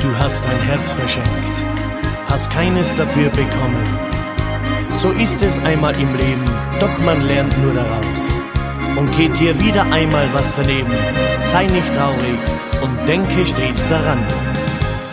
Du hast dein Herz verschenkt, hast keines dafür bekommen. So ist es einmal im Leben, doch man lernt nur daraus. Und geht dir wieder einmal was daneben, sei nicht traurig und denke stets daran.